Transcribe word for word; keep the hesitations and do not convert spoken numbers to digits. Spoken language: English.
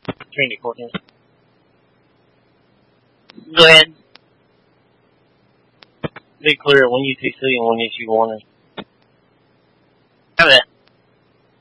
Trinity Courthouse. Go ahead. Be clear, one U T C and one issue one.